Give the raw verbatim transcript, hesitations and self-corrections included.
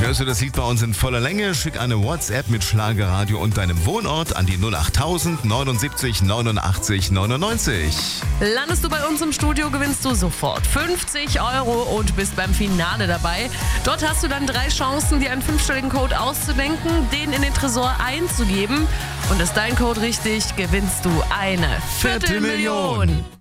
hörst du das Lied bei uns in voller Länge. Schick eine WhatsApp mit Schlagerradio und deinem Wohnort an die null acht tausend neunundsiebzig neunundachtzig neunundneunzig. Landest du bei uns im Studio, gewinnst du sofort fünfzig Euro und bist beim Finale dabei. Dort hast du dann drei Chancen, dir einen fünfstelligen Code auszudenken, den in den Tresor einzugeben. Und ist dein Code richtig, gewinnst du eine Viertelmillion.